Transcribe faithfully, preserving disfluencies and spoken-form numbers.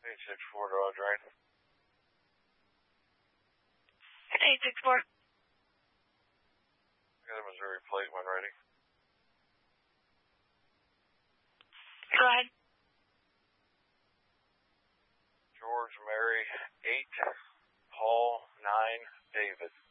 eight six four, Dodge Rain. eight six four. Got a Missouri plate when ready. Go ahead. George, Mary, eight, Paul, nine, David.